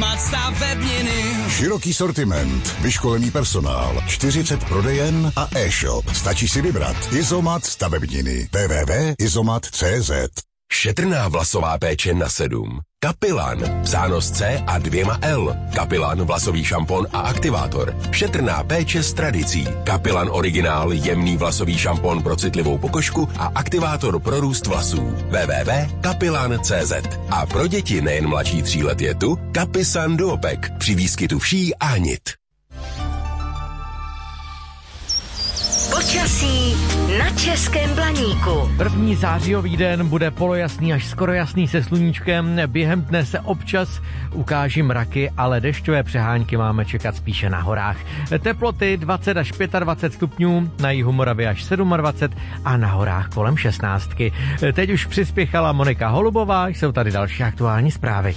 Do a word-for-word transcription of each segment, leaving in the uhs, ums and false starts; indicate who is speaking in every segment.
Speaker 1: Izomat stavebniny.
Speaker 2: Široký sortiment, vyškolený personál, čtyřicet prodejen a e-shop. Stačí si vybrat. Izomat stavebniny. w w w tečka izomat tečka cé zet.
Speaker 3: Šetrná vlasová péče na sedm. Kapilan, psáno s C a dvěma L. Kapilan, vlasový šampon a aktivátor. Šetrná péče s tradicí. Kapilan originál, jemný vlasový šampon pro citlivou pokožku a aktivátor pro růst vlasů. w w w tečka kapilan tečka cé zet. A pro děti nejen mladší tří let je tu Kapisan Duopek při výskytu vší a nit.
Speaker 4: Počasí na Českém Blaníku.
Speaker 5: První zářijový den bude polojasný až skoro jasný se sluníčkem. Během dne se občas ukáží mraky, ale dešťové přehánky máme čekat spíše na horách. Teploty dvacet až dvacet pět stupňů, na jihu Moravy až dvacet sedm a na horách kolem šestnáctky. Teď už přispěchala Monika Holubová, jsou tady další aktuální zprávy.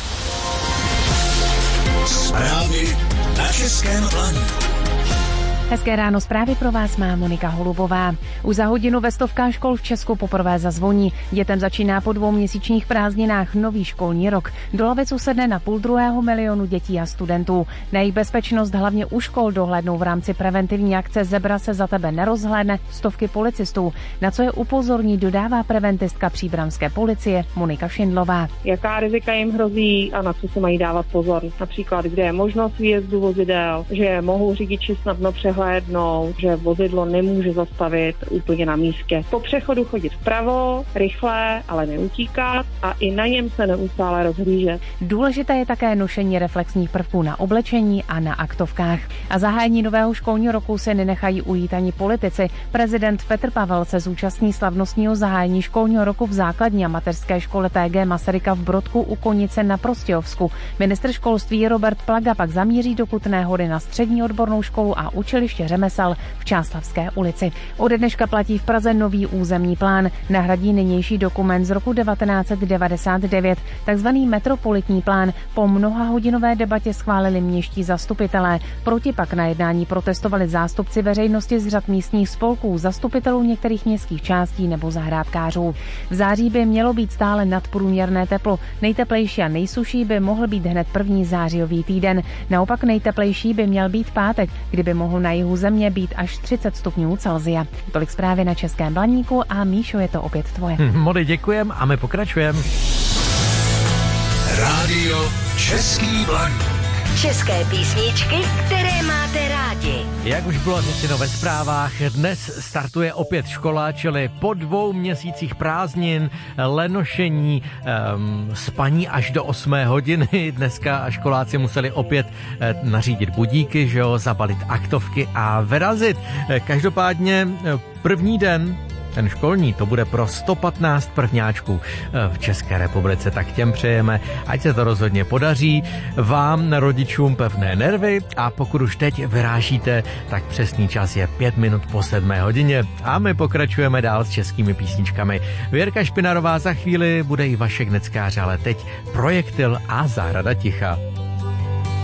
Speaker 1: Zprávy na Českém Blaníku.
Speaker 6: Hezké ráno, zprávy pro vás má Monika Holubová. Už za hodinu ve stovkách škol v Česku poprvé zazvoní. Dětem začíná po dvouměsíčních prázdninách nový školní rok. Do lavic usedne na půl druhého milionu dětí a studentů. Na jejich bezpečnost hlavně u škol dohlédnou v rámci preventivní akce Zebra se za tebe nerozhlédne stovky policistů. Na co je upozorní, dodává preventistka příbramské policie Monika Šindlová.
Speaker 7: Jaká rizika jim hrozí a na co se mají dávat pozor? Například, kde je možnost výjezdu vozidel, že mohou řidiči snadno přehlédnout, že vozidlo nemůže zastavit úplně na místě. Po přechodu chodit vpravo, rychle, ale neutíkat a i na něm se neustále rozhlížet.
Speaker 6: Důležité je také nošení reflexních prvků na oblečení a na aktovkách. A zahájení nového školního roku se nenechají ujít ani politici. Prezident Petr Pavel se zúčastní slavnostního zahájení školního roku v základní a mateřské škole T G Masaryka v Brodku u Konice na Prostějovsku. Ministr školství Robert Plaga pak zamíří do Kutné Hory na střední odbornou školu a učiliště řemesel v Čáslavské ulici. Ode dneška platí v Praze nový územní plán. Nahradí nynější dokument z roku devatenáct set devadesát devět, takzvaný metropolitní plán. Po mnohahodinové debatě schválili městští zastupitelé. Proti pak na jednání protestovali zástupci veřejnosti z řad místních spolků, zastupitelů některých městských částí nebo zahrádkářů. V září by mělo být stále nadprůměrné teplo. Nejteplejší a nejsuší by mohl být hned první zářijový týden. Naopak nejteplejší by měl být pátek, kdyby mohl na jihu země být až třicet stupňů Celsia. Tolik zprávy na Českém Blaníku a Míšo, je to opět tvoje.
Speaker 5: Hm, Mody, děkujem a my pokračujeme.
Speaker 1: Rádio Český Blaník.
Speaker 4: České písničky, které máte rádi.
Speaker 5: Jak už bylo řečeno ve zprávách, dnes startuje opět škola, čili po dvou měsících prázdnin, lenošení, um, spaní až do osmé hodiny. Dneska školáci museli opět uh, nařídit budíky, že jo, zabalit aktovky a vyrazit. Každopádně první den, ten školní, to bude pro sto patnáct prvňáčků v České republice, tak těm přejeme, ať se to rozhodně podaří. Vám, rodičům, pevné nervy a pokud už teď vyrážíte, tak přesný čas je pět minut po sedmé hodině a my pokračujeme dál s českými písničkami. Věrka Špinarová za chvíli, bude i Vašek Neckář, ale teď Projektil a Zahrada ticha.